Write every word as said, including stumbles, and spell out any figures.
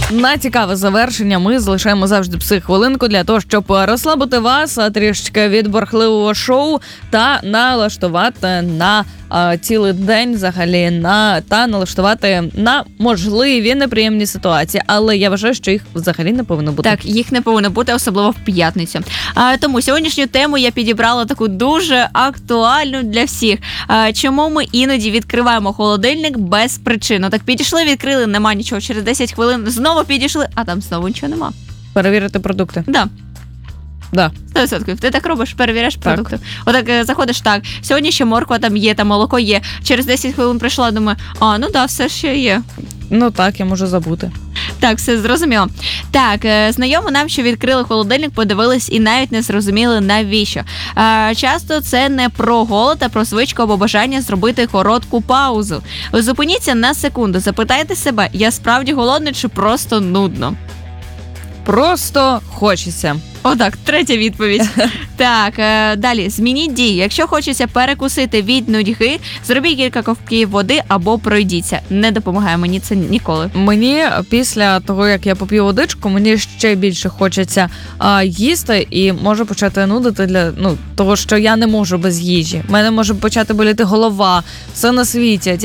На цікаве завершення ми залишаємо завжди психхвилинку для того, щоб розслабити вас трішечки від бурхливого шоу та налаштувати на а, цілий день взагалі на та налаштувати на можливі неприємні ситуації. Але я вважаю, що їх взагалі не повинно бути. Так, їх не повинно бути, особливо в п'ятницю. А, тому сьогоднішню тему я підібрала таку дуже актуальну для всіх. А, чому ми іноді відкриваємо холодильник без причини? Так, підійшли, відкрили, нема нічого. Через десять хвилин знову підійшли, а там знову нічого нема. Перевірити продукти. Да. Да. сто відсотків. Ти так робиш, перевіряєш Так. продукти. Отак е, заходиш, так, сьогодні ще морква там є, там молоко є. Через десять хвилин прийшла, думаю, а, ну да, все ще є. Ну так, я можу забути. Так, все зрозуміло. Так, е, знайомо нам, що відкрили холодильник, подивились і навіть не зрозуміли, навіщо. Е, часто це не про голод, а про звичку або бажання зробити коротку паузу. Зупиніться на секунду, запитайте себе, я справді голодний чи просто нудно? Просто хочеться. Отак, третя відповідь. Так, е, далі, змініть дії. Якщо хочеться перекусити від нудьги, зробіть кілька ковтків води або пройдіться. Не допомагає мені це ніколи. Мені після того, як я поп'ю водичку, мені ще більше хочеться а, їсти і може почати нудити для ну того, що я не можу без їжі. У мене може почати боліти голова, все на світі.